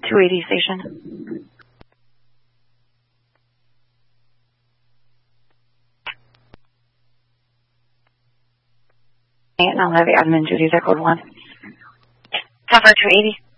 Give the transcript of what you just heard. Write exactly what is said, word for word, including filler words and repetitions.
two eighty station. And I'll have the admin duties at code one. Cover two eighty.